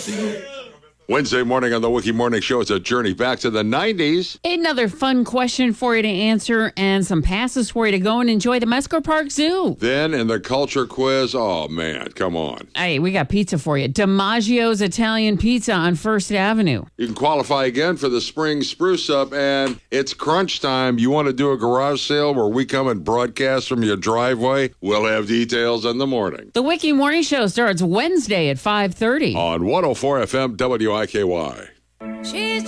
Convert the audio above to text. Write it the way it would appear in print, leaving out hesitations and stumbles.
Wednesday morning on the Wiki Morning Show, it's a journey back to the 90s. Another fun question for you to answer and some passes for you to go and enjoy the Mesco Park Zoo. Then in the culture quiz, oh man, come on. Hey, we got pizza for you. DiMaggio's Italian Pizza on First Avenue. You can qualify again for the spring spruce up, and it's crunch time. You want to do a garage sale where we come and broadcast from your driveway? We'll have details in the morning. The Wiki Morning Show starts Wednesday at 5:30. On 104 FM WIKY. She's